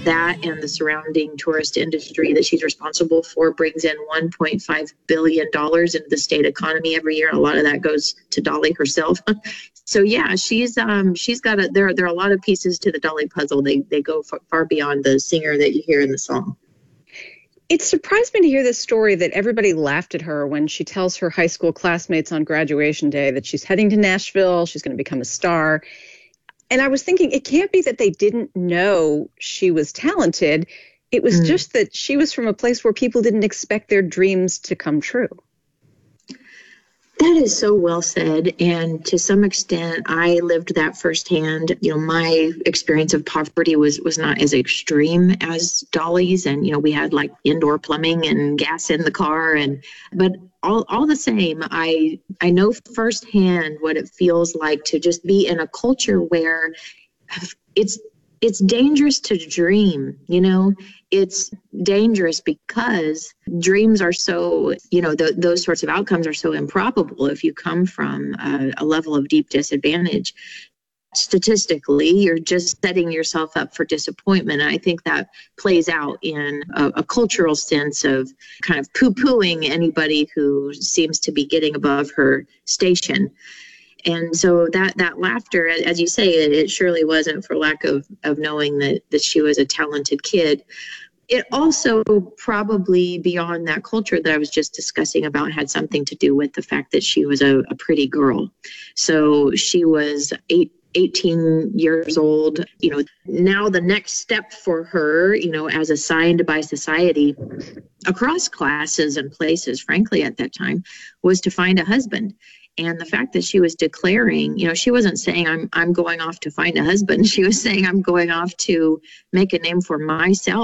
that and the surrounding tourist industry that she's responsible for brings in $1.5 billion into the state economy every year. A lot of that goes to Dolly herself. So yeah, she's got there are a lot of pieces to the Dolly puzzle. They go far beyond the singer that you hear in the song. It surprised me to hear this story that everybody laughed at her when she tells her high school classmates on graduation day that she's heading to Nashville, she's going to become a star. And I was thinking, it can't be that they didn't know she was talented. It was just that she was from a place where people didn't expect their dreams to come true. That is so well said. And to some extent, I lived that firsthand. My experience of poverty was not as extreme as Dolly's. And, we had like indoor plumbing and gas in the car. But all the same, I know firsthand what it feels like to just be in a culture where it's dangerous to dream. It's dangerous because dreams are so, those sorts of outcomes are so improbable if you come from a level of deep disadvantage. Statistically, you're just setting yourself up for disappointment. And I think that plays out in a cultural sense of kind of poo-pooing anybody who seems to be getting above her station. And so that laughter, as you say, it surely wasn't for lack of knowing that she was a talented kid. It also probably beyond that culture that I was just discussing about had something to do with the fact that she was a pretty girl. So she was 18 years old. Now the next step for her, as assigned by society across classes and places, frankly, at that time, was to find a husband. And the fact that she was declaring, she wasn't saying I'm going off to find a husband. She was saying I'm going off to make a name for myself